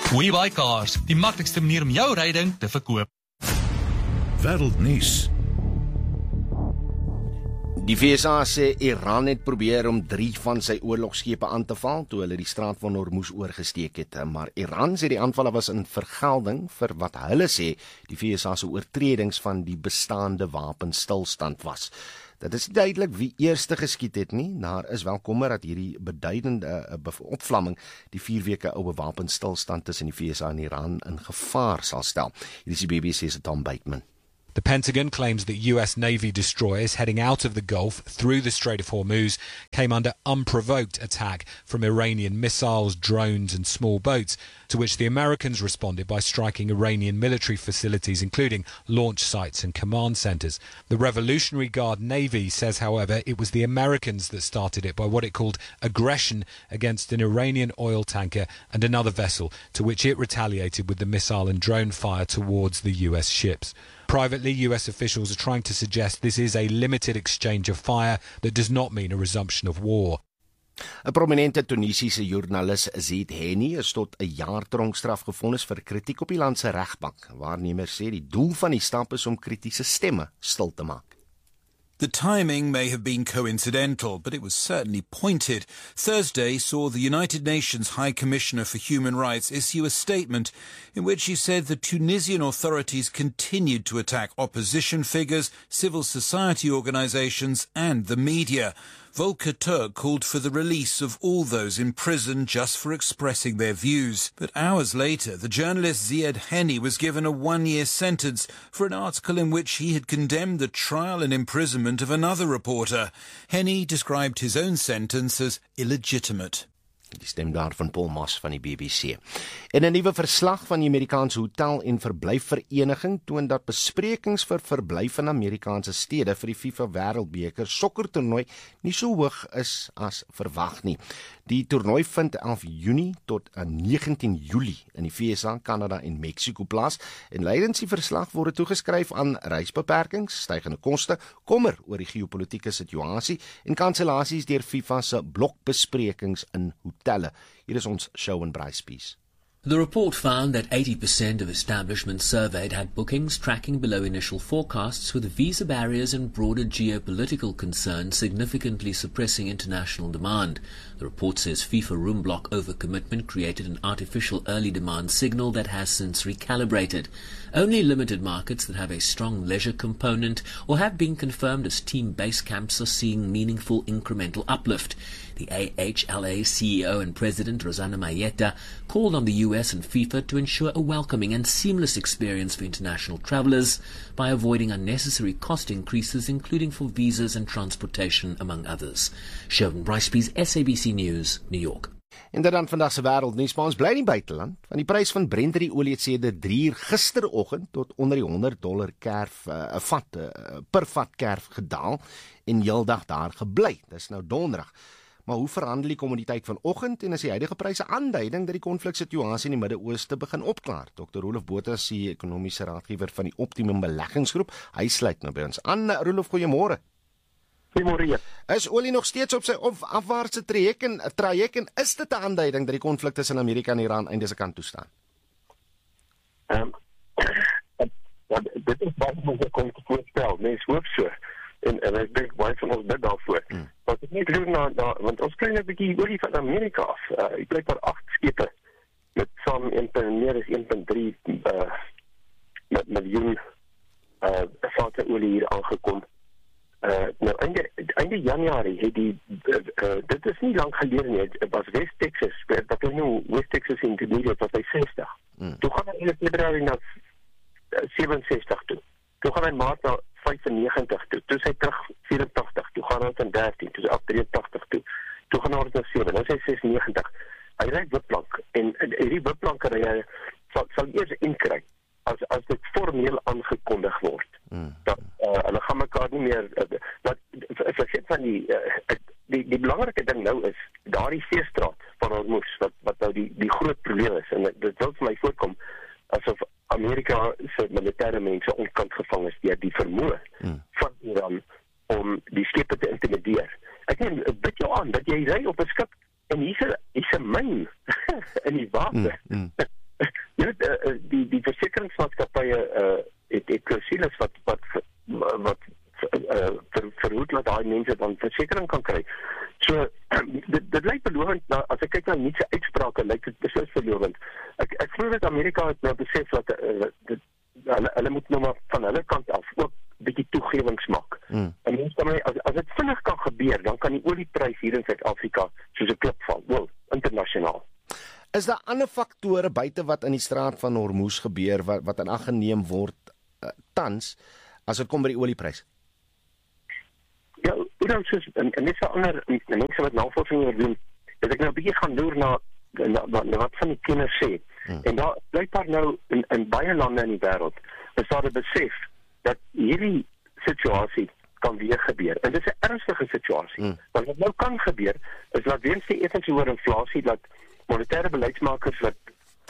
WeBuyCars, die maklikste manier om jou ryding te verkoop. Wêreldnuus. Die VSA sê Iran het probeer om 3 van sy oorlogsschepe aan te val toe hulle die straat van Hormuz oorgesteek het, maar Iran sê die aanvalle was in vergelding vir wat hulle sê die VSA se oortredings van die bestaande wapenstilstand was. Dit is duidelik wie eerste geskiet het nie, daar is wel kommer dat hierdie beduidende opvlamming die 4 weke oue wapenstilstand tussen die VSA en Iran in gevaar sal stel. Hier is die BBC se Tom Bateman. The Pentagon claims that US Navy destroyers heading out of the Gulf through the Strait of Hormuz came under unprovoked attack from Iranian missiles, drones and small boats, to which the Americans responded by striking Iranian military facilities, including launch sites and command centers. The Revolutionary Guard Navy says, however, it was the Americans that started it by what it called aggression against an Iranian oil tanker and another vessel, to which it retaliated with the missile and drone fire towards the US ships. Privately, US officials are trying to suggest this is a limited exchange of fire that does not mean a resumption of war. 'n Prominente Tunisiese joernalis Ziad Henni is tot 'n jaar tronkstraf gevonnis vir kritiek op die land se regbank. Waarnemers sê die doel van die stap is om kritiese stemme stil te maak. The timing may have been coincidental, but it was certainly pointed. Thursday saw the United Nations High Commissioner for Human Rights issue a statement in which he said the Tunisian authorities continued to attack opposition figures, civil society organizations and the media. Volker Turk called for the release of all those in prison just for expressing their views. But hours later, the journalist Ziad Henni was given a 1-year sentence for an article in which he had condemned the trial and imprisonment of another reporter. Henni described his own sentence as illegitimate. Die stem daar van Paul Moss van die BBC. En 'n nuwe verslag van die Amerikaanse Hotel- en Verblyfvereniging toon dat besprekings vir verblyf in Amerikaanse stede vir die FIFA Wêreldbeker sokkertoernooi nie so hoog is as verwag nie. Die toernooi vind 11 Junie tot 19 Julie in die VSA, Kanada en Mexico plaas en lydens die verslag word toegeskryf aan reisbeperkings, stygende koste, kommer oor die geopolitiese situasie en kansellasies deur FIFA se blokbesprekings in hotelle. Hier is ons show and Bryce piece. The report found that 80% of establishments surveyed had bookings tracking below initial forecasts, with visa barriers and broader geopolitical concerns significantly suppressing international demand. The report says FIFA room block overcommitment created an artificial early demand signal that has since recalibrated. Only limited markets that have a strong leisure component or have been confirmed as team base camps are seeing meaningful incremental uplift. The AHLA CEO and President Rosana Mayeta called on the US and FIFA to ensure a welcoming and seamless experience for international travelers by avoiding unnecessary cost increases, including for visas and transportation, among others. Sheldon Bryce's SABC News, New York. En dan vandag se wêreldnuus, maar ons bly in die buiteland, want die prys van Brent olie het sedert 3 uur gisteroggend tot onder die $100 per vat kerf gedaal en heeldag daar gebly. Dis nou donderdag. Maar hoe verhandel die kommoditeit vanoggend en is die huidige pryse aanduiding dat die konfliksituasie in die Midde-Ooste begin opklaar? Dr. Roelof Botha is die ekonomiese raadgewer van die Optimum Beleggingsgroep. Hy sluit nou by ons aan. Roelof, goeiemôre. Goeiemôre. Is olie nog steeds op sy afwaartse traject en is dit 'n aanduiding dat die konflik tussen Amerika en Iran einde se kant toe staan? Dit is baie moeilik om te voorspel. Mens hoop so. En ek dink baie van ons bid daarvoor. Want ek net doen want ons kry net 'n bietjie olie van Amerika af. Ek kyk maar 8 skepe met saam meer as 1.3 miljoen vate olie hier aangekom. Nou einde Januarie het dit is nie lank gelede nie, het was West Texas, dat is nou West Texas Intermediate was by 60. Toe gaan hy in Februarie na 67 toe. Toe gaan hy Maart na 95 toe. Toe is hy terug 84, toe gaan hy na 13, toe is hy 83 toe. Toe gaan hy na 7, nou is hy 96. Hy ry wipplank en hierdie wipplankery sal eers inkry as dit formeel aangekondig word. Dat hulle gaan mekaar nie meer vergeet van die belangrike ding nou is daardie seestraat van Hormuz wat nou die groot probleem is en dit wil vir my voorkom asof Amerika se militêre mense onkant gevang is deur die vermoë van Iran om die skepe te intimideer. Ek neem bid jou aan dat jy ry op 'n skip en hier's 'n myn in die water. Jy weet, die versekeringsmaatskappye het klausules wat verhoed dat daai mense dan versekering kan kry. So, dit lyk belovend, as ek kyk na nie se uitsprake, lyk dit beslis belovend. Ek glo dat Amerika het nou besef dat hulle moet nou maar van hulle kant af ook bietjie toegewings maak. En mens kan as dit vinnig kan gebeur, dan kan die olieprys hier in Suid-Afrika soos 'n klip val, internasionaal. Is daar ander faktore buite wat in die straat van Hormuz gebeur wat in ag geneem word tans as dit kom by die olieprys? Ja, soos en dis 'n ander mense wat navorsing oor doen. Dat ek nou 'n bietjie gaan loer na wat van die kenners sê. En daar blykbaar nou in baie lande in die wêreld is daar 'n besef dat hierdie situasie kan weer gebeur. En dit is 'n ernstige situasie. Want wat nou kan gebeur is dat weens die effense hoër inflasie dat monetêre beleidsmakers wat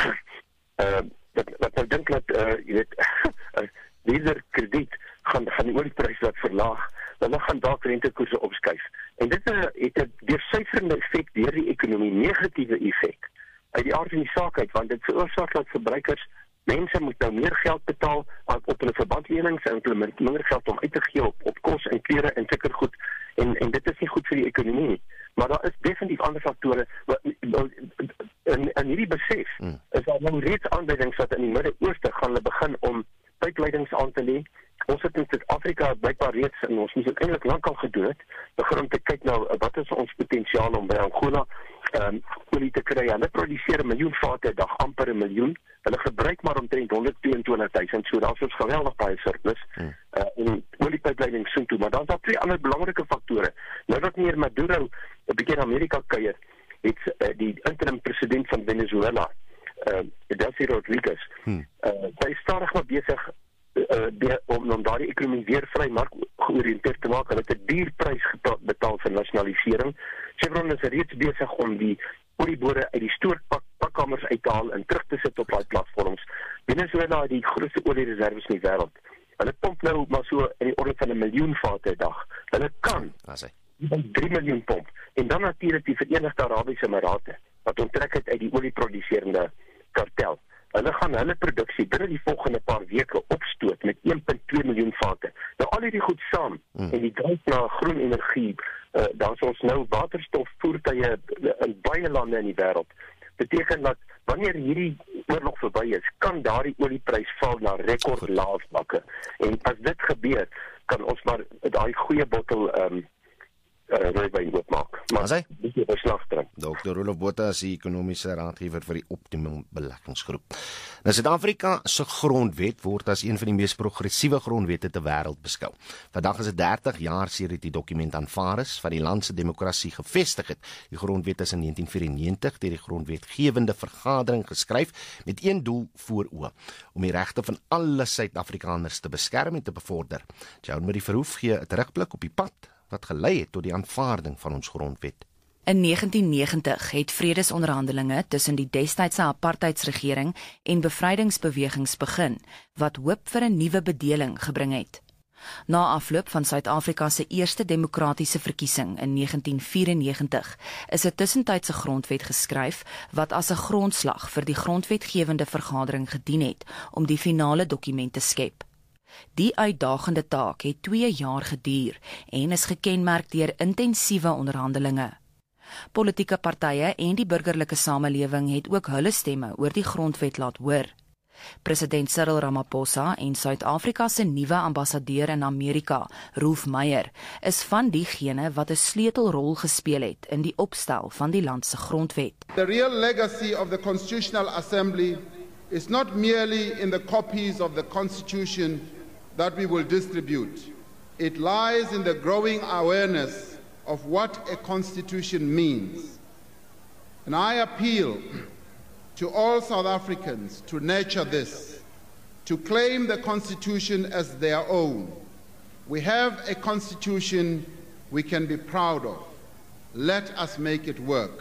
nou dink dat jy weet weer krediet gaan die olieprys wat verlaag, dan gaan dalk rentekoerse opskuif. En dit het 'n deursyferende effek deur die ekonomie, negatiewe effek uit die aard van die saak uit, want dit veroorsaak dat verbruikers mense moet nou meer geld betaal op hulle verbandlenings en hulle minder geld om uit te gee op kos en klere en sulke goed en dit is nie goed vir die ekonomie nie. Maar daar is definitief ander faktore in hierdie besef is daar nou reeds aanduidings dat in die Midde-Ooste gaan hulle begin om pijpleidings aan te lê. Ons het in Suid-Afrika blykbaar reeds en ons moes dit eintlik lank al gedoen het, begin om te kyk nou wat is ons potensiaal om by Angola olie te kry. Hulle produseer 1 miljoen vate 'n dag, amper 1 miljoen. Hulle gebruik maar omtrent 122,000, so daar is ons geweldig baie surplus en oliepypleidings soontoe. Maar dan is daar 2 ander belangrike faktore. Nou dat meneer Maduro 'n bietjie in Amerika kuier, het die interim president van Venezuela, Delcy Rodriguez, hy is stadig maar besig om daardie ekonomie weer vry mark georiënteerd te maak. Hulle het 'n duur prys betaal vir nasionalisering. Chevron is reeds besig om die oliebore uit die stoorpakkamers uit te haal en terug te sit op daai platforms. Venezuela het die grootste oliereserwes in die wêreld. Hulle pomp nou maar so in die orde van 1 miljoen vate 'n dag. Hulle kan 3 miljoen pomp. En dan natuurlik die Verenigde Arabiese Emirate wat onttrek het uit die olieproduserende kartel. Hulle gaan hulle produksie binne die volgende paar weke opstoot met 1,2 miljoen vate. Nou al hierdie goed saam en die dryf na groen energie, daar is ons nou waterstofvoertuie in baie lande in die wêreld. Beteken dat wanneer hierdie oorlog verby is, kan daardie olieprys val na rekordlae vlakke. En as dit gebeur, kan ons maar daai goeie bottel rooibyn oopmaak. Maar dis die beslagting. Dr. Rolof Botha is die ekonomiese raadgewer vir die Optimum Beleggingsgroep. Nou Suid-Afrika se grondwet word as een van die mees progressiewe grondwette ter wêreld beskou. Vandag is dit 30 jaar sedert die dokument aanvaar is, van die land se demokrasie gevestig het. Die grondwet is in 1994 deur die grondwetgewende vergadering geskryf met een doel voor oë, om die regte van alle Suid-Afrikaners te beskerm en te bevorder. Joan Marie Verhoef gee 'n terugblik op die pad wat gelei het tot die aanvaarding van ons grondwet. In 1990 het vredesonderhandelinge tussen die destydse apartheidsregering en bevrydingsbewegings begin, wat hoop vir 'n nuwe bedeling gebring het. Na afloop van Suid-Afrika se eerste demokratiese verkiesing in 1994 is 'n tussentydse grondwet geskryf wat as 'n grondslag vir die grondwetgewende vergadering gedien het om die finale dokument te skep. Die uitdagende taak het 2 jaar geduur en is gekenmerk deur intensiewe onderhandelinge. Politieke partye en die burgerlike samelewing het ook hulle stemme oor die grondwet laat hoor. President Cyril Ramaphosa en Suid-Afrika se nuwe ambassadeur in Amerika, Rolf Meyer, is van diegene wat 'n sleutelrol gespeel het in die opstel van die land se grondwet. The real legacy of the Constitutional Assembly is not merely in the copies of the Constitution that we will distribute. It lies in the growing awareness of what a constitution means. And I appeal to all South Africans to nurture this, to claim the constitution as their own. We have a constitution we can be proud of. Let us make it work.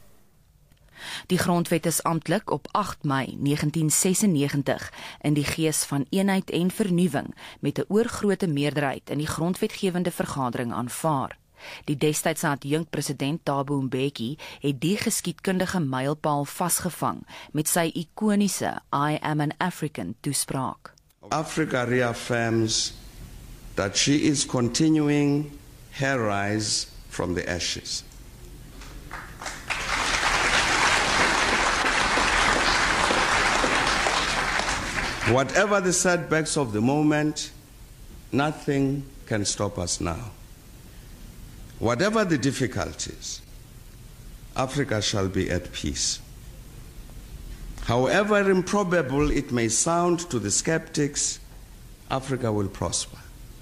Die grondwet is amptelik op 8 Mei 1996 in die gees van eenheid en vernuwing met 'n oorgrootste meerderheid in die grondwetgewende vergadering aanvaar. Die destydse adjunkpresident Thabo Mbeki het die geskiedkundige mylpaal vasgevang met sy ikoniese I am an African toespraak. Africa reaffirms that she is continuing her rise from the ashes. Whatever the setbacks of the moment, nothing can stop us now. Whatever the difficulties, Africa shall be at peace. However improbable it may sound to the skeptics, Africa will prosper.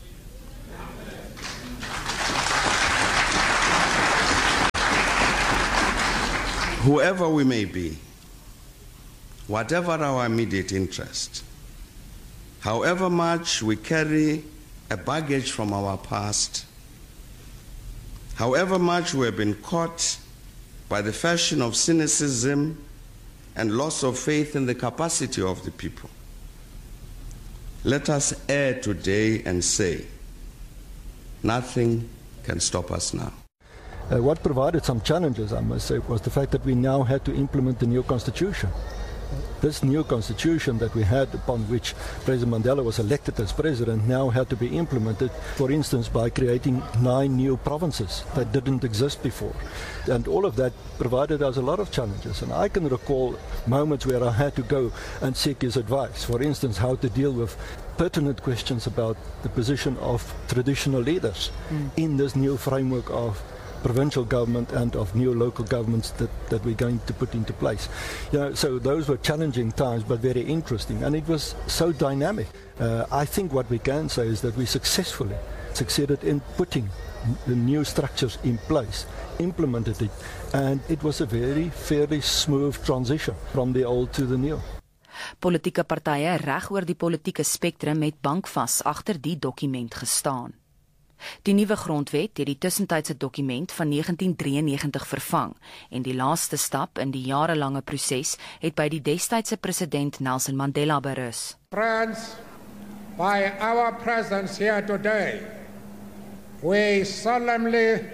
Whoever we may be, whatever our immediate interest, however much we carry a baggage from our past, however much we have been caught by the fashion of cynicism and loss of faith in the capacity of the people, let us err today and say, nothing can stop us now. What provided some challenges, I must say, was the fact that we now had to implement the new constitution. This new constitution that we had, upon which President Mandela was elected as president, now had to be implemented, for instance, by creating 9 new provinces that didn't exist before. And all of that provided us a lot of challenges. And I can recall moments where I had to go and seek his advice. For instance, how to deal with pertinent questions about the position of traditional leaders in this new framework of provincial government and of new local governments that we're going to put into place. So those were challenging times, but very interesting, and it was so dynamic. I think what we can say is that we successfully succeeded in putting the new structures in place, implemented it, and it was a fairly smooth transition from the old to the new. Politieke partye reg oor die politieke spektrum het bankvas agter die dokument gestaan. Die nuwe grondwet het die tussentydse dokument van 1993 vervang en die laaste stap in die jarelange proses het by die destydse president Nelson Mandela berus. Friends, by our presence here today, we solemnly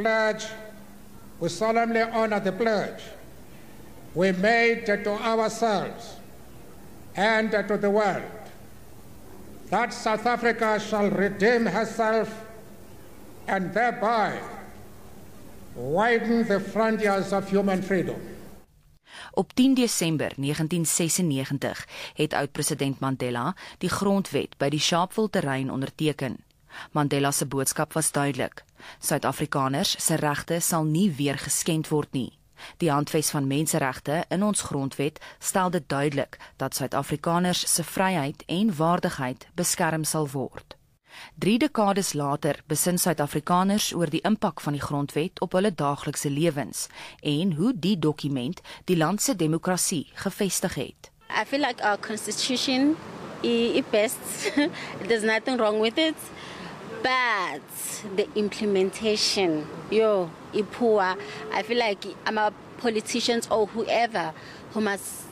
honor the pledge we made to ourselves and to the world that South Africa shall redeem herself and thereby widen the frontiers of human freedom. Op 10 Desember 1996 het oud-president Mandela die grondwet by die Sharpeville terrein onderteken. Mandela se boodskap was duidelik: Suid-Afrikaners se regte sal nie weer geskend word nie. Die handves van menseregte in ons grondwet stel dit duidelik dat Suid-Afrikaners se vryheid en waardigheid beskerm sal word. 3 dekades later besin Suid-Afrikaners oor die impak van die grondwet op hulle daaglikse lewens en hoe die dokument die land se demokrasie gevestig het. I feel like our constitution is best. There's nothing wrong with it. But the implementation, is poor. I feel like our politicians or whoever who must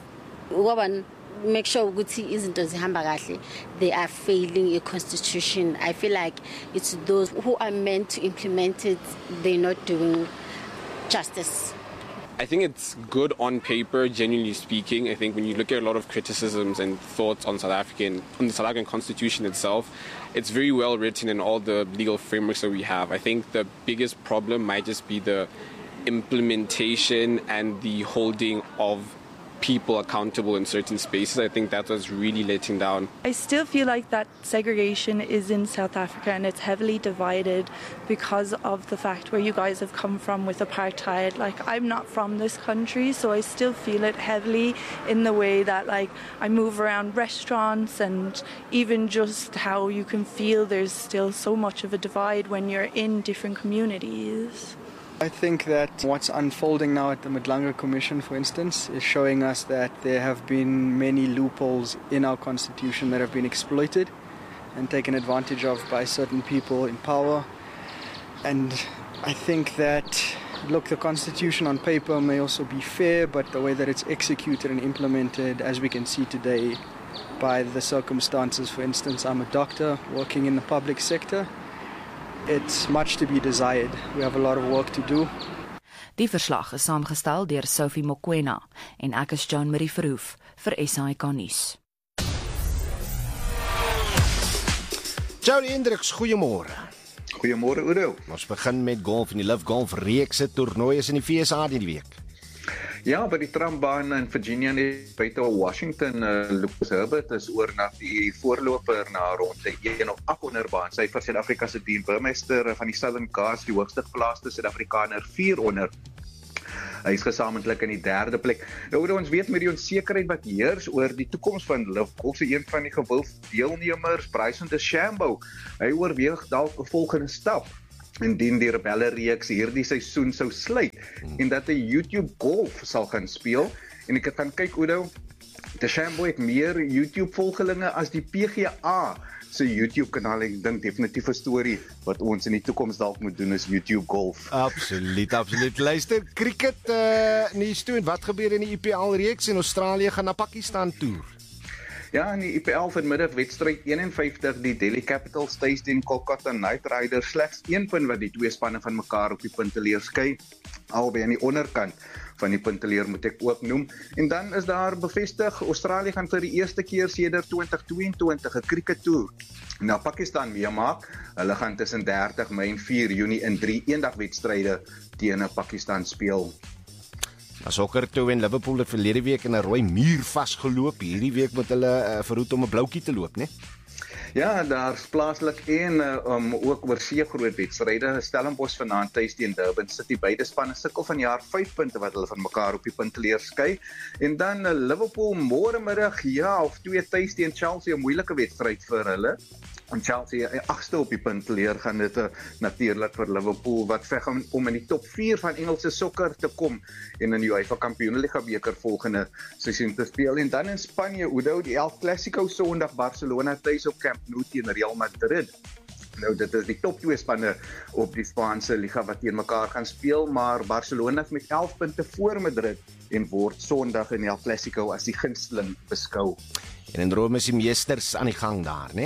make sure they are failing a constitution. I feel like it's those who are meant to implement it, they're not doing justice. I think it's good on paper, genuinely speaking. I think when you look at a lot of criticisms and thoughts on the South African constitution itself, it's very well written in all the legal frameworks that we have. I think the biggest problem might just be the implementation and the holding of people accountable in certain spaces. I think that was really letting down. I still feel like that segregation is in South Africa and it's heavily divided because of the fact where you guys have come from with apartheid. Like, I'm not from this country, so I still feel it heavily in the way that, like, I move around restaurants and even just how you can feel there's still so much of a divide when you're in different communities. I think that what's unfolding now at the Madlanga Commission, for instance, is showing us that there have been many loopholes in our constitution that have been exploited and taken advantage of by certain people in power. And I think that, look, the constitution on paper may also be fair, but the way that it's executed and implemented, as we can see today, by the circumstances, for instance, I'm a doctor working in the public sector. it's much to be desired. We have a lot of work to do. Die verslag is saamgestel deur Sophie Mokoena en ek is Joan Marie Verhoef vir SAK nuus. Joe Hendricks, goeiemôre. Goeiemôre Udo. Ons begin met golf en die Live Golf reekse toernooi is in die VSA die week. Ja, by die Trambaan in Virginia net buite Washington, Lucas Herbert is oor na die voorloper na ronde 1 op 800 baan. Sy vir Suid-Afrika se Dean Burmester van die Southern Cast, die hoogste geplaaste Suid-Afrikaner 400. Hy is gesamentlik in die 3de plek. Nou ons weet met die onsekerheid wat heers oor die toekoms van Live Golf, so een van die gewilde deelnemers, Bryson DeChambeau, hy oorweeg dalk 'n volgende stap indien die rebelle-reeks hierdie seisoen sou sluit en dat hy YouTube Golf sal gaan speel. En ek het gaan kyk, Udo, DeChambeau het meer YouTube-volgelinge as die PGA se YouTube-kanaal. Ek dink definitief 'n storie wat ons in die toekoms dalk moet doen is YouTube Golf. Absoluut. Luister, cricket nuus toe en wat gebeur in die IPL-reeks en Australië gaan na Pakistan toer? Ja, in die IPL vanmiddag wedstryd 51, die Delhi Capitals tuis teen Kolkata Knight Riders, slegs 1 punt wat die twee spanne van mekaar op die punteleer skei, albei aan die onderkant van die punteleer moet ek ook noem. En dan is daar bevestig, Australië gaan vir die eerste keer sedert 2022 'n cricket toer na Pakistan meemaak. Hulle gaan tussen 30 Mei en 4 Junie in 3 eendag-wedstryde teen Pakistan speel. Sokker toe en Liverpool het verlede week in 'n rooi muur vasgeloop. Hierdie week moet hulle verhoed om 'n bloukie te loop, né? Ja, daar's plaaslik en ook oor see groot wedstryde. Stellenbosch vanaand tuis teen Durban City. Beide spanne sukkel vanjaar 5 punte wat hulle van mekaar op die punteleer skei. En dan Liverpool môre middag, ja, of 2 tuis teen Chelsea, 'n moeilike wedstryd vir hulle. En Chelsea 8ste op die punteleer gaan dit natuurlik vir Liverpool wat veg om in die top 4 van Engelse sokker te kom en in die UEFA Kampioenligga beker volgende seisoen te speel. En dan in Spanje, Udo, die El Clasico Sondag, Barcelona tuis op Camp Nou teen Real Madrid. Nou dit is die top 2 spanne op die Spaanse liga wat teen mekaar gaan speel, maar Barcelona met 11 punte voor Madrid en word Sondag in El Clasico as die gunsteling beskou. En in Rome is die meesters aan die gang daar, né?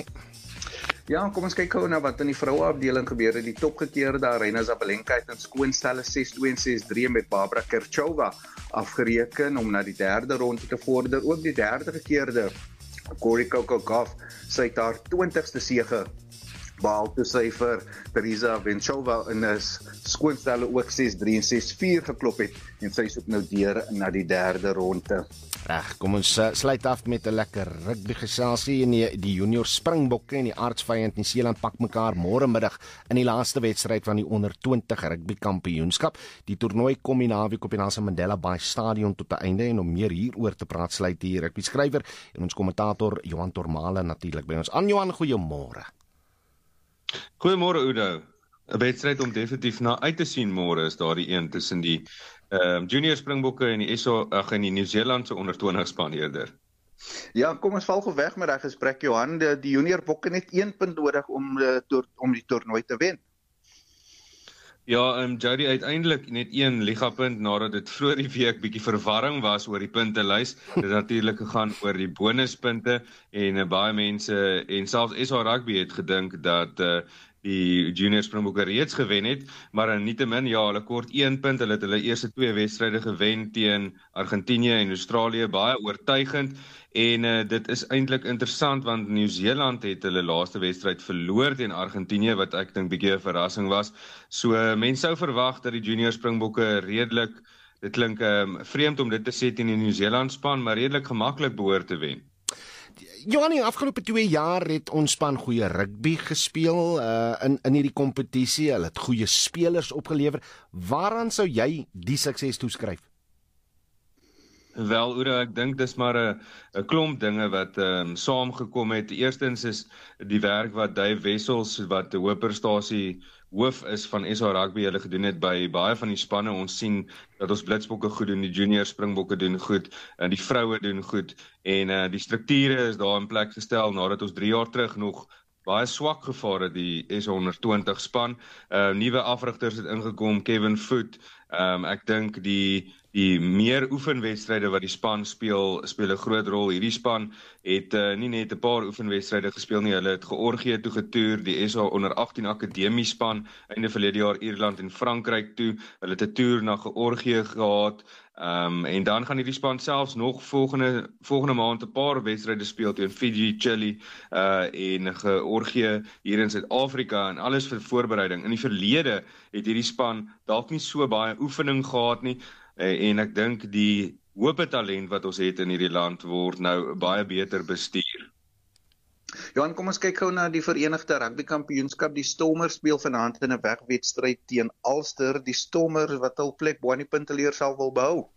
Ja, kom ons kyk gou na wat in die vroueafdeling gebeur het. Die topgekeerde Aryna Sabalenka het in skoonstelle 6-2 en 6-3 met Barbara Krejcikova afgereken om na die 3de ronde te vorder. Ook die 3de gekeerde Corey Kokokov sy het haar 20ste sege behaal toe sy vir Teresa Venchova in 'n skoonstelle ook 6-3 en 6-4 geklop het en sy is ook nou deur na die 3de ronde. Reg, kom ons sluit af met 'n lekker rugby geselsie en die junior Springbokke en die aardsvyand Nieu-Seeland pak mekaar môre middag in die laaste wedstryd van die onder 20 rugby kampioenskap. Die toernooi kom die naweek op die Nelson Mandela Bay Stadion tot 'n einde en om meer hieroor te praat sluit die rugby skrywer en ons kommentator Johan Tormale natuurlik by ons. Aan Johan, goeiemôre. Goeiemôre Udo. 'n Wedstryd om definitief na uit te sien môre is daardie een tussen die junior Springbokke en die Nieu-Seelandse onder 20 span eerder. Ja, kom ons val gou weg met daai gesprek Johan. Die junior bokke net 1 punt nodig om die toernooi te wen. Ja, Jody uiteindelik net 1 ligapunt nadat dit vroeër die week bietjie verwarring was oor die puntelys. Dit natuurlik gegaan oor die bonuspunte en baie mense en selfs SA Rugby het gedink dat die junior Springbokke reeds gewen het, maar nietemin ja, hulle kort 1 punt. Hulle het hulle eerste 2 wedstryde gewen teen Argentinië en Australië, baie oortuigend. En dit is eintlik interessant want Nieu-Seeland het hulle laaste wedstryd verloor teen Argentinië wat ek dink bietjie 'n verrassing was. So mense sou verwag dat die junior Springbokke redelik, dit klink vreemd om dit te sê teen die Nieu-Seeland span, maar redelik gemaklik behoort te wen. Johan, die afgelope 2 jaar het ons span goeie rugby gespeel in hierdie kompetisie. Hulle het goeie spelers opgelewer. Waaraan sou jy die sukses toeskryf? Wel, Udo, ek dink dis maar 'n klomp dinge wat saamgekom het. Eerstens is die werk wat Dave Wessels, wat die hoofprestasie hoof is van SA Rugby, hulle gedoen het by baie van die spanne. Ons sien dat ons Blitsbokke goed doen, die junior Springbokke doen goed, en die vroue doen goed, en die strukture is daar in plek gestel, nadat ons 3 jaar terug nog baie swak gevaar het, die SA 120 span. Nuwe afrigters het ingekom, Kevin Foot, ek dink die die meer oefenwedstryde wat die span speel 'n groot rol. Hierdie span het nie net 'n paar oefenwedstryde gespeel nie, hulle het Georgië toe getoer, die SA onder 18 akademiespan, einde verlede jaar Ierland en Frankryk toe, hulle het 'n toer na Georgië gehad, en dan gaan hierdie span selfs nog volgende maand 'n paar wedstryde speel teen Fiji, Chili en Georgië hier in Suid-Afrika, en alles vir voorbereiding. In die verlede het hierdie span dalk nie so baie oefening gehad nie, en ek dink die hoope talent wat ons het in hierdie land word nou baie beter bestuur. Johan, kom ons kyk gou na die Verenigde Rugby Kampioenskap. Die Stormers speel vanaand in 'n wegwedstryd teen Ulster. Die Stormers wat hul plek bo aan die punteleer sal wil behou.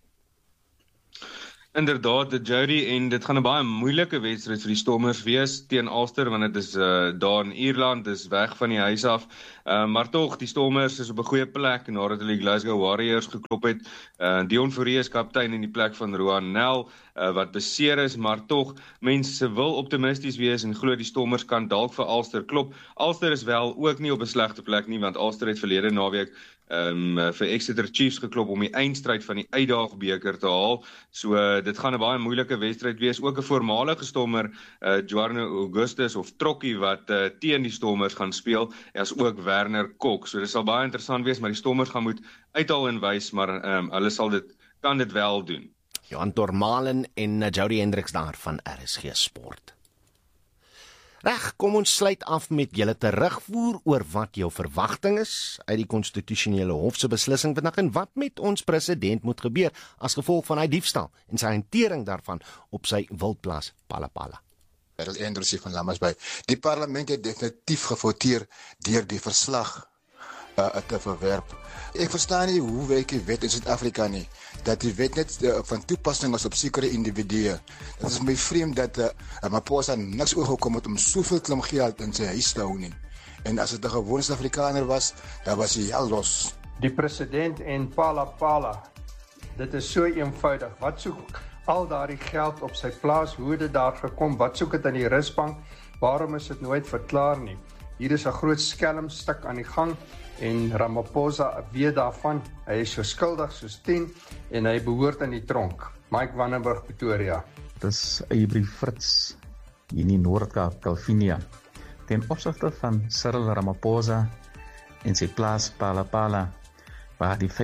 Inderdaad, Jody, en dit gaan 'n baie moeilike wedstryd vir die Stormers wees teen Ulster, want dit is daar in Ierland, dis weg van die huis af, maar tog, die Stormers is op 'n goeie plek nadat hulle die Glasgow Warriors geklop het. Dion Fourie is kaptein in die plek van Rohan Nel, wat beseer is, maar tog, mense wil optimisties wees en glo die Stormers kan dalk vir Ulster klop. Ulster is wel ook nie op 'n slegte plek nie, want Ulster het verlede naweek vir Exeter Chiefs geklop om die eindstryd van die uitdaagbeker te haal. So dit gaan 'n baie moeilike wedstryd wees. Ook 'n voormalige Stormer, Juarno Augustus of Trokkie wat teen die Stormers gaan speel, as ook Werner Kok. So dit sal baie interessant wees, maar die Stormers gaan moet uithaal en wys, maar hulle kan dit wel doen. Johan Dormalen en Jody Hendricks daar van RSG Sport. Reg, kom ons sluit af met julle terugvoer oor wat jou verwagting is uit die konstitusionele hof se beslissing vandag en wat met ons president moet gebeur as gevolg van hy diefstal en sy hantering daarvan op sy wildplaas Palapala. Endrosie van Lammasby. Die parlement het definitief gefouteer deur die verslag te verwerp. Ek verstaan nie hoe werk die wet in Suid-Afrika nie, dat die wet net van toepassing is op sekere individue. Dit is my vreemd dat Ramaphosa niks oorgekom het om soveel klimgeld in sy huis te hou nie. En as dit 'n gewone Suid-Afrikaner was, dan was hy al los. Die president en Palapala, dit is so eenvoudig. Wat soek al daardie geld op sy plaas, hoe het dit daar gekom, wat soek dit aan die rusbank, waarom is dit nooit verklaar nie? Hier is 'n groot skelmstuk aan die gang, en Ramaphosa weet daarvan, hy is so skuldig soos 10, en hy behoort in die tronk. Mike Vandenberg, Pretoria. Dit is Eybrie Fritz, hier in die Noord-Kaap, Kalvinia, ten opsigte van Cyril Ramaphosa en sy plaas Palapala, waar die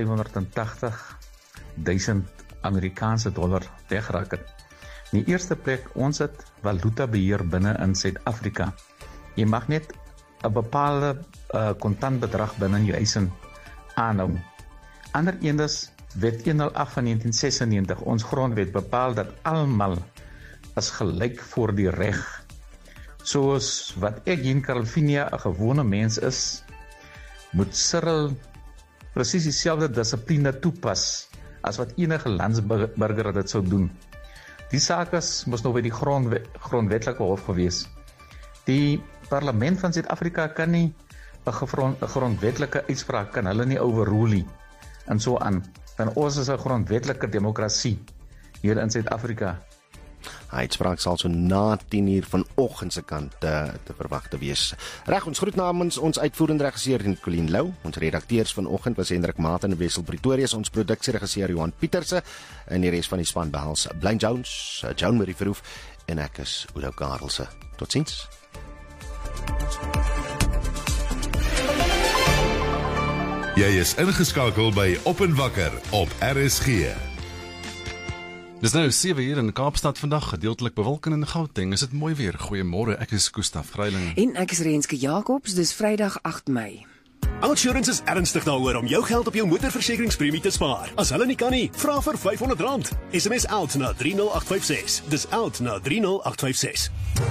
580.000 Amerikaanse dollar wegraak het. In die eerste plek, ons het valutabeheer binne in Suid-Afrika. Jy mag net 'n bepaalde kontantbedrag binne jou eisen aanhou. Ander een is Wet 108 van 1996, ons grondwet bepaal dat almal is gelyk voor die reg. Soos wat ek in Kalvinia 'n gewone mens is, moet Cyril presies dieselfde dissipline toepas as wat enige landsburger dit sou doen. Die saak moes nou by die grondwetlike hof gewees. Die parlement van Suid-Afrika kan nie 'n grondwetlike uitspraak kan hulle nie overrule nie, en so aan. Want ons is 'n grondwetlike demokrasie hier in Suid-Afrika. Hy uitspraak sal so na 10:00 vanoggend se kant te verwag te wees. Reg, ons groet namens ons uitvoerende regisseur Nicoline Lou, ons redakteurs vanoggend was Hendrik Maat en Wessel Pretorius, ons produksieregisseur Johan Pieterse en die res van die span behels Blaine Jones, Joan Marie Verhoef en ek is Oudo Karelse. Totsiens. Jy is ingeskakel by Op en Wakker op RSG. Dis nou 7:00 in Kaapstad vandag, gedeeltelik bewolk in Gauteng. Is dit mooi weer? Goeiemôre, ek is Gustaf Greiling. En ek is Renske Jacobs, dis Vrydag 8 Mei. Outsurance is ernstig daaroor om jou geld op jou motorversekeringspremie te spaar. As hulle nie kan nie, vra vir R500. SMS OUT na 30856. Dis OUT na 30856.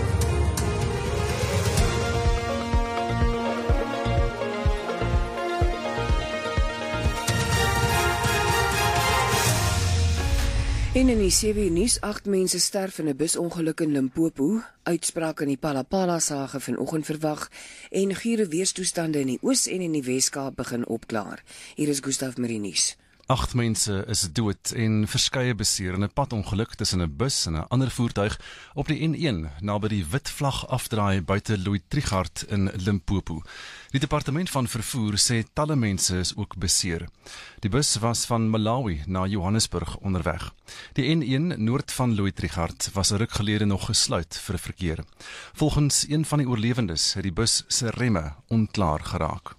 En in die 7 nuus, 8 mense sterf in 'n busongeluk in Limpopo, uitspraak in die Palapala saak vanoggend verwag en gure weerstoestande in die Oos en in die Weskaap begin opklaar. Hier is Gustaf Marinus. 8 mense is dood en verskeie beseer in 'n padongeluk tussen 'n bus en 'n ander voertuig op die N1 naby die wit vlag afdraai buite Louis Trichardt in Limpopo. Die departement van vervoer sê talle mense is ook beseer. Die bus was van Malawi na Johannesburg onderweg. Die N1 noord van Louis Trichardt was 'n ruk gelede nog gesluit vir verkeer. Volgens een van die oorlewendes het die bus se remme onklaar geraak.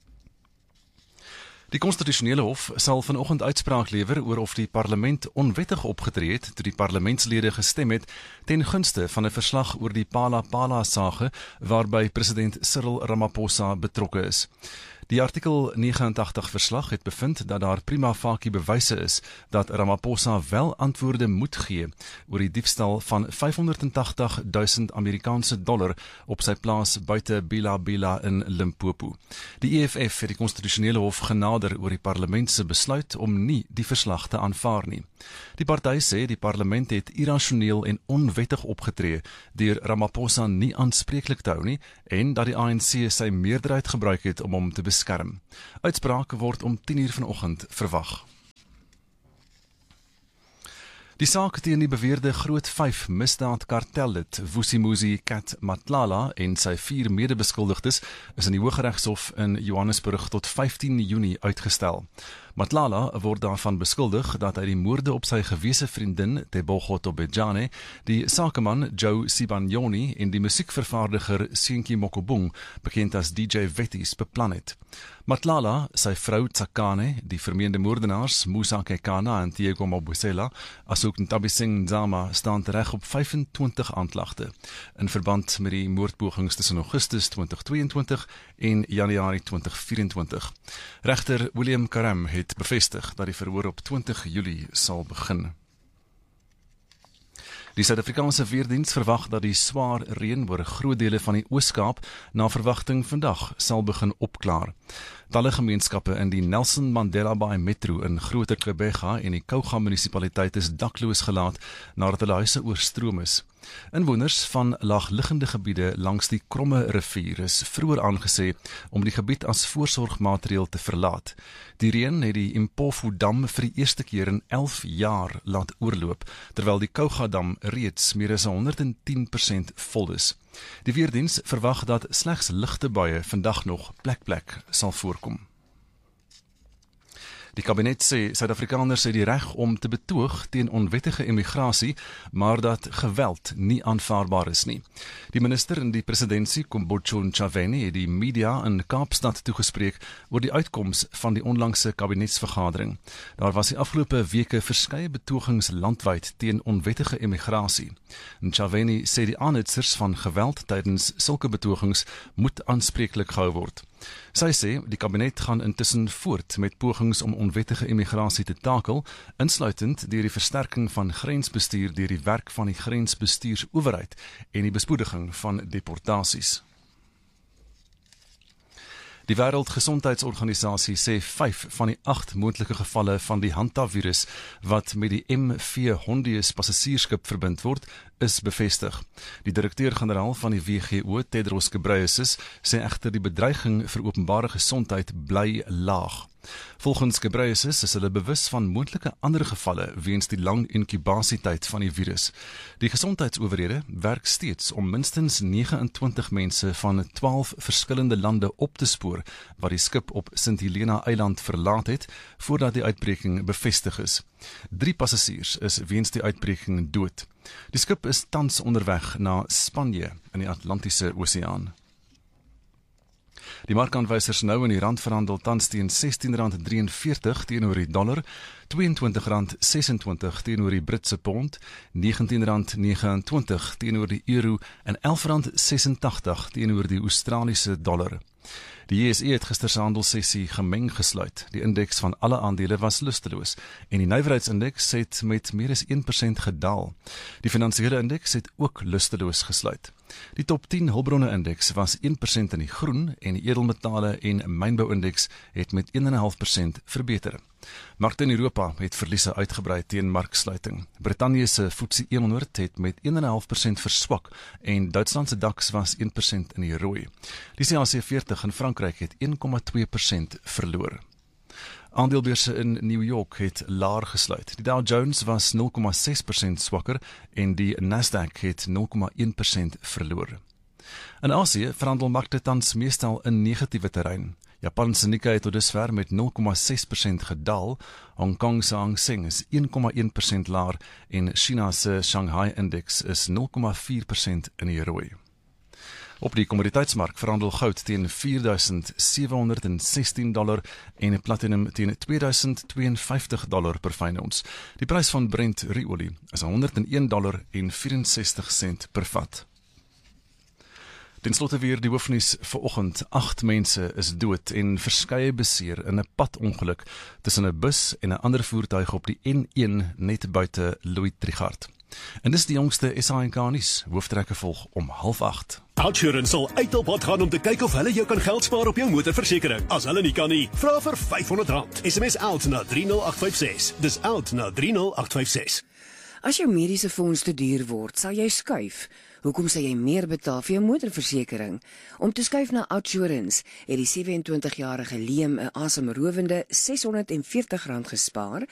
Die Konstitusionele Hof sal vanoggend uitspraak lewer oor of die parlement onwettig opgetree het toe die parlementslede gestem het ten gunste van 'n verslag oor die Phala-Phala-saage waarby president Cyril Ramaphosa betrokke is. Die artikel 89 verslag het bevind dat daar prima facie bewyse is dat Ramaphosa wel antwoorde moet gee oor die diefstal van 580.000 Amerikaanse dollar op sy plaas buite Bila in Limpopo. Die EFF het die Konstitusionele Hof genader oor die parlement se besluit om nie die verslag te aanvaar nie. Die party sê die parlement het irrasioneel en onwettig opgetree deur Ramaphosa nie aanspreeklik te hou nie en dat die ANC sy meerderheid gebruik het om hom te beskerm. Uitspraak word om 10:00 vanoggend verwag. Die saak teen die beweerde Groot 5 misdaadkartellid Vusimuzi Kat Matlala en sy 4 medebeskuldigdes is in die Hooggeregshof in Johannesburg tot 15 Junie uitgestel. Matlala word daarvan beskuldig dat hy die moorde op sy gewese vriendin Tebogo Tobejane, die sakeman Joe Sibanyoni en die musiekvervaardiger Senki Mokobung, bekend as DJ Wetties, beplan het. Matlala, sy vrou Tsakane, die vermeende moordenaars Musa Kekana en Diego Mabusela, asook Ntabiseng Nzama staan tereg op 25 aanklagte in verband met die moordpogings tussen Augustus 2022 en Januarie 2024. Regter William Karam het bevestig dat die verhoor op 20 Julie sal begin. Die Suid-Afrikaanse weerdiens verwag dat die swaar reën oor groot dele van die Oos-Kaap na verwagting vandag sal begin opklaar. Talle gemeenskappe in die Nelson Mandela Bay Metro in Groter Gqeberha en die Kouga munisipaliteit is dakloos gelaat nadat hulle huise oorstroom is. Inwoners van laagliggende gebiede langs die Kromme rivier is vroeër aangesê om die gebied as voorsorgmaatreël te verlaat. Die reën het die Impofu dam vir die eerste keer in 11 jaar laat oorloop, terwyl die Kouga dam reeds meer as 110% vol is. Die weerdiens verwag dat slegs ligte buie vandag nog plek sal voorkom. Die kabinet sê Suid-Afrikaners het die reg om te betoog teen onwettige immigrasie, maar dat geweld nie aanvaarbaar is nie. Die minister in die presidentsie, Kombocho Ntshavheni, het die media in Kaapstad toegespreek oor die uitkoms van die onlangse kabinetsvergadering. Daar was die afgelope weke verskeie betogings landwyd teen onwettige immigrasie. Ntshavheni sê die aanhitsers van geweld tydens sulke betogings moet aanspreeklik gehou word. Sy sê die kabinet gaan intussen voort met pogings om onwettige immigrasie te takel, insluitend deur die versterking van grensbestuur deur die werk van die grensbestuursowerheid en die bespoediging van deportasies. Die Wêreldgesondheidsorganisasie sê 5 van die 8 moontlike gevalle van die Hantavirus wat met die MV Hondius passasiersskip verbind word, is bevestig. Die direkteur-generaal van die WHO, Tedros Ghebreyesus, sê egter die bedreiging vir openbare gesondheid bly laag. Volgens Ghebreyesus is hulle bewus van moontlike ander gevalle weens die lang inkubasietyd van die virus. Die gesondheidsowerhede werk steeds om minstens 29 mense van 12 verskillende lande op te spoor wat die skip op St. Helena Eiland verlaat het voordat die uitbreking bevestig is. 3 passasiers is weens die uitbreking dood. Die skip is tans onderweg na Spanje in die Atlantiese Oseaan. Die markaanwysers nou in die rand verhandel tans teen R16.43 teenoor die dollar, R22.26 teenoor die Britse pond, R19.29 teenoor die euro en R11.86 teenoor die Australiese dollar. Die JSE het gister se handelssessie gemeng gesluit. Die indeks van alle aandele was lusteloos en die nywerheidsindeks het met meer as 1% gedaal. Die finansiële indeks het ook lusteloos gesluit. Die top 10 hulpbronne indeks was 1% in die groen en die edelmetale en mynbouindeks het met 1,5% verbeter. Markte in Europa het verliese uitgebrei teen marksluiting. Brittanje se FTSE 100 het met 1,5% verswak en Duitsland se DAX was 1% in die rooi. Die CAC 40 in Frankryk het 1,2% verloor. Aandelebeurse in New York het laer gesluit. Die Dow Jones was 0,6% swakker en die Nasdaq het 0,1% verloor. In Asië verhandel markte tans meestal in negatiewe terrein. Japan se Nikkei het tot dusver met 0,6% gedaal, Hong Kong se Hang Seng is 1,1% laer en China se Shanghai-indeks is 0,4% in die rooi. Op die kommoditeitsmark verhandel goud teen $4,716 en platinum teen $2,052 per fyn ons. Die prys van Brent ruolie is $101.64 per vat. Ten slotte weer die hoofnuus vanoggend. 8 mense is dood en verskeie beseer in 'n padongeluk tussen 'n bus en 'n ander voertuig op die N1 net buite Louis-Trichardt. En dis die jongste SAK nuus. Hooftrekke volg om 7:30. Outsurance sal uit op pad gaan om te kyk of hulle jou kan geld spaar op jou motorversekering. As hulle nie kan nie, vra vir R500. SMS out na 30856. Dis out na 30856. As jou mediese fonds te duur word, sal jy skuif. Hoekom sal jy meer betaal vir jou motorversekering? Om te skuif na Outsurance het die 27-jarige Liam 'n asemrowende R640 gespaar